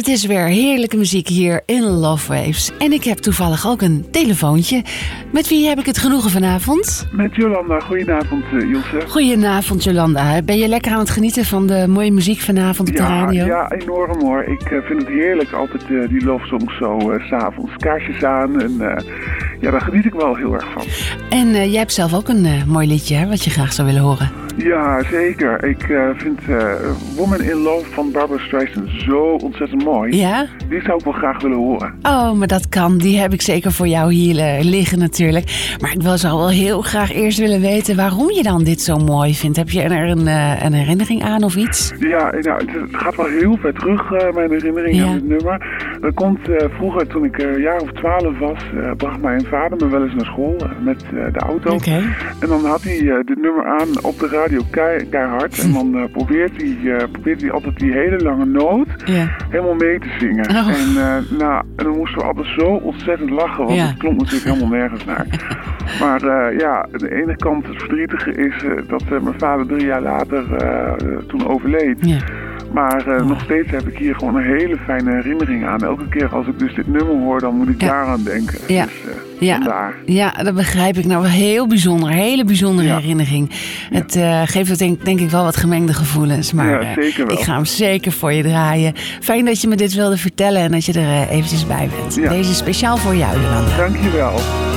het is weer heerlijke muziek hier in Love Waves. En ik heb toevallig ook een telefoontje. Met wie heb ik het genoegen vanavond? Met Jolanda. Goedenavond, Ilse. Goedenavond, Jolanda. Ben je lekker aan het genieten van de mooie muziek vanavond op de radio? Ja, enorm hoor. Ik vind het heerlijk altijd die love songs zo 's avonds. Kaarsjes aan en daar geniet ik wel heel erg van. En jij hebt zelf ook een mooi liedje, hè, wat je graag zou willen horen. Ja, zeker. Ik vind Woman in Love van Barbra Streisand zo ontzettend mooi. Ja? Die zou ik wel graag willen horen. Oh, maar dat kan. Die heb ik zeker voor jou hier liggen natuurlijk. Maar ik zou wel heel graag eerst willen weten waarom je dan dit zo mooi vindt. Heb je er een herinnering aan of iets? Ja, nou, het gaat wel heel ver terug, mijn herinnering aan het nummer. Dat komt vroeger, toen ik een jaar of 12 was, bracht mijn vader me wel eens naar school met de auto. Okay. En dan had hij dit nummer aan op de radio keihard. En dan probeert hij altijd die hele lange noot helemaal mee te zingen. Oh. En dan moesten we altijd zo ontzettend lachen, want het klonk natuurlijk helemaal nergens naar. Maar aan de ene kant het verdrietige is dat mijn vader 3 jaar later toen overleed. Ja. Maar nog steeds heb ik hier gewoon een hele fijne herinnering aan. Elke keer als ik dus dit nummer hoor, dan moet ik daaraan denken. Ja. Dus, vandaar. Ja, dat begrijp ik. Nou, heel bijzonder. Hele bijzondere herinnering. Ja. Het geeft denk ik wel wat gemengde gevoelens. Maar zeker wel. Ik ga hem zeker voor je draaien. Fijn dat je me dit wilde vertellen en dat je er eventjes bij bent. Ja. Deze is speciaal voor jou, Jolanda. Dank je wel.